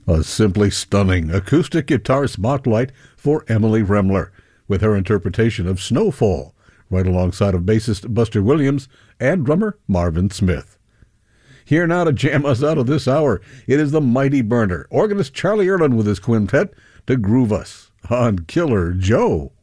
A simply stunning acoustic guitar spotlight for Emily Remler, with her interpretation of Snowfall, right alongside of bassist Buster Williams and drummer Marvin Smith. Here now to jam us out of this hour, it is the mighty Burner, organist Charlie Erlin with his quintet, to groove us on Killer Joe.